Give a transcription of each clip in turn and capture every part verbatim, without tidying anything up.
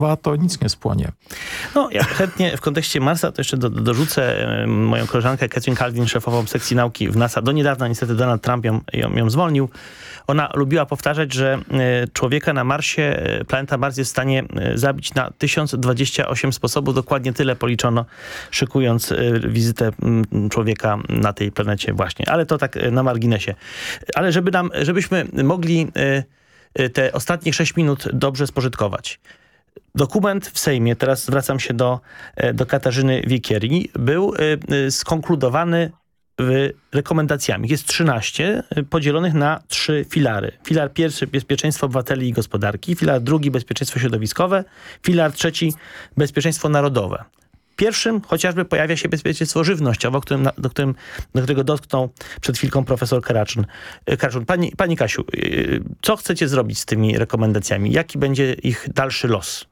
to nic nie spłonie. No, ja chętnie w kontekście Marsa to jeszcze do, dorzucę moją koleżankę Katrin Calvin, szefową sekcji nauki w NASA. Do niedawna niestety Donald Trump ją, ją, ją zwolnił. Ona lubiła powtarzać, że człowieka na Marsie, planeta Mars jest w stanie zabić na tysiąc dwadzieścia osiem sposobów. Dokładnie tyle policzono, szykując wizytę człowieka na tej planecie właśnie. Ale to tak na marginesie. Ale żeby nam, żebyśmy mogli te ostatnie sześć minut dobrze spożytkować. Dokument w Sejmie, teraz zwracam się do, do Katarzyny Wiekieri, był skonkludowany rekomendacjami. Jest trzynaście podzielonych na trzy filary. Filar pierwszy bezpieczeństwo obywateli i gospodarki, filar drugi bezpieczeństwo środowiskowe, filar trzeci bezpieczeństwo narodowe. Pierwszym chociażby pojawia się bezpieczeństwo żywnościowe, o którym, do, którym, do którego dotknął przed chwilką profesor Karaczun. Karaczun. Pani, pani Kasiu, co chcecie zrobić z tymi rekomendacjami? Jaki będzie ich dalszy los?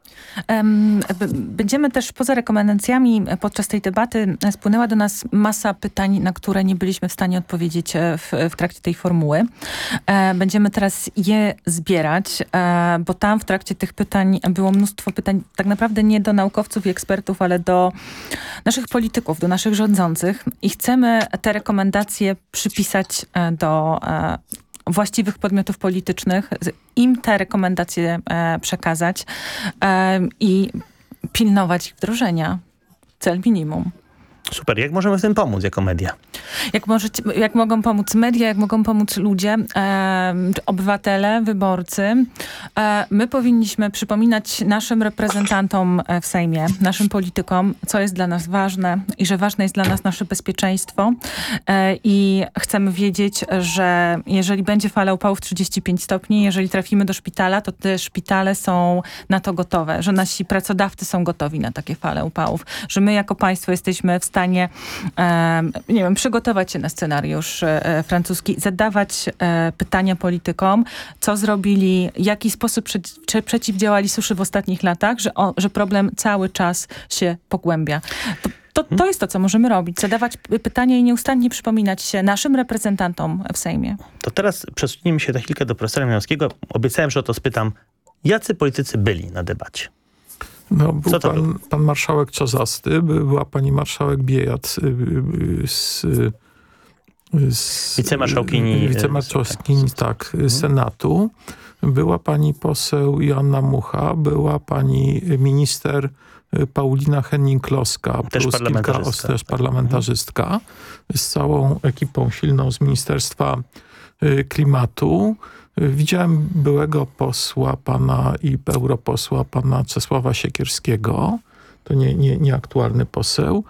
Będziemy też poza rekomendacjami podczas tej debaty spłynęła do nas masa pytań, na które nie byliśmy w stanie odpowiedzieć w, w trakcie tej formuły. Będziemy teraz je zbierać, bo tam w trakcie tych pytań było mnóstwo pytań tak naprawdę nie do naukowców i ekspertów, ale do naszych polityków, do naszych rządzących i chcemy te rekomendacje przypisać do właściwych podmiotów politycznych, im te rekomendacje e, przekazać e, i pilnować ich wdrożenia. Cel minimum. Super. Jak możemy w tym pomóc jako media? Jak, możecie, jak mogą pomóc media, jak mogą pomóc ludzie, e, obywatele, wyborcy. E, my powinniśmy przypominać naszym reprezentantom w Sejmie, naszym politykom, co jest dla nas ważne i że ważne jest dla nas nasze bezpieczeństwo. E, I chcemy wiedzieć, że jeżeli będzie fala upałów trzydzieści pięć stopni, jeżeli trafimy do szpitala, to te szpitale są na to gotowe, że nasi pracodawcy są gotowi na takie fale upałów, że my jako państwo jesteśmy w stanie stanie, e, nie wiem, przygotować się na scenariusz e, francuski, zadawać e, pytania politykom, co zrobili, w jaki sposób prze, czy przeciwdziałali suszy w ostatnich latach, że, o, że problem cały czas się pogłębia. To, to, to jest to, co możemy robić. Zadawać pytania i nieustannie przypominać się naszym reprezentantom w Sejmie. To teraz przesuniemy się na chwilę do profesora Mianowskiego. Obiecałem, że o to spytam. Jacy politycy byli na debacie? No, był pan, pan marszałek Czarzasty, była pani marszałek Biejat z, z wicemarszałkini, wicemarszałkini tak, tak, Senatu. Była pani poseł Joanna Mucha, była pani minister Paulina Henning-Kloska, też plus kilka os, też parlamentarzystka, z całą ekipą silną z Ministerstwa Klimatu. Widziałem byłego posła pana i europosła pana Czesława Siekierskiego. To nie, nie, nie aktualny poseł.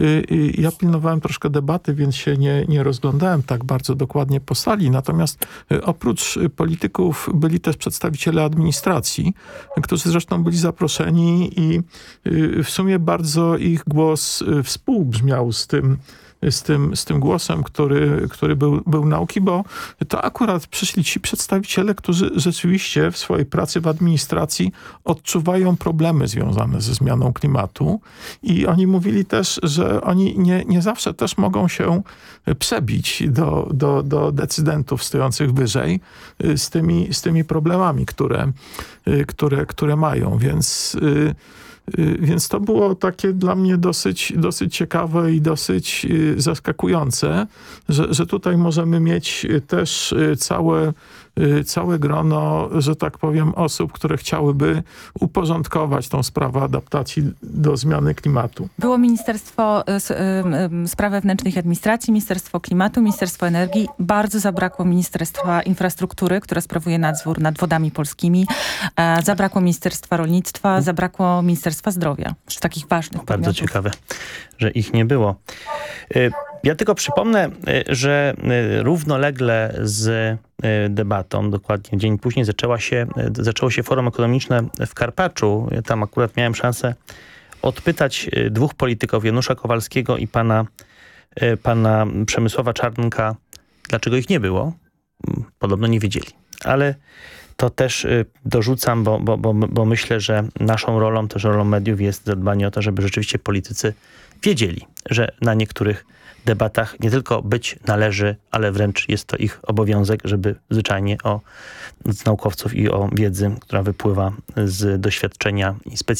Ja pilnowałem troszkę debaty, więc się nie, nie rozglądałem tak bardzo dokładnie po sali. Natomiast oprócz polityków byli też przedstawiciele administracji, którzy zresztą byli zaproszeni i w sumie bardzo ich głos współbrzmiał z tym, z tym, z tym głosem, który, który był, był nauki, bo to akurat przyszli ci przedstawiciele, którzy rzeczywiście w swojej pracy w administracji odczuwają problemy związane ze zmianą klimatu i oni mówili też, że oni nie, nie zawsze też mogą się przebić do, do, do decydentów stojących wyżej z tymi, z tymi problemami, które, które, które mają, więc Więc to było takie dla mnie dosyć, dosyć ciekawe i dosyć zaskakujące, że, że tutaj możemy mieć też całe, całe grono, że tak powiem, osób, które chciałyby uporządkować tą sprawę adaptacji do zmiany klimatu. Było Ministerstwo Spraw Wewnętrznych i Administracji, Ministerstwo Klimatu, Ministerstwo Energii. Bardzo zabrakło Ministerstwa Infrastruktury, które sprawuje nadzór nad wodami polskimi. Zabrakło Ministerstwa Rolnictwa, zabrakło Ministerstwa Zdrowia. Z takich ważnych podmiotów. Bardzo ciekawe, że ich nie było. Ja tylko przypomnę, że równolegle z debatą, dokładnie dzień później zaczęła się, zaczęło się forum ekonomiczne w Karpaczu. Ja tam akurat miałem szansę odpytać dwóch polityków, Janusza Kowalskiego i pana, pana Przemysława Czarnka, dlaczego ich nie było. Podobno nie wiedzieli. Ale to też y, dorzucam, bo, bo, bo, bo myślę, że naszą rolą, też rolą mediów jest zadbanie o to, żeby rzeczywiście politycy wiedzieli, że na niektórych debatach nie tylko być należy, ale wręcz jest to ich obowiązek, żeby zwyczajnie o z naukowców i o wiedzy, która wypływa z doświadczenia i specjalizacji